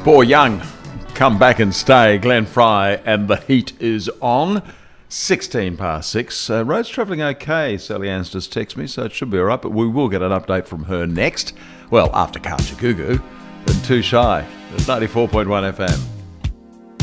Boy Young, come back and stay. Glenn Fry and the heat is on. 16 past 6. Road's travelling okay, Sally Ann's just texted me, so it should be all right, but we will get an update from her next. Well, after Kachagugu and Too Shy at 94.1 FM.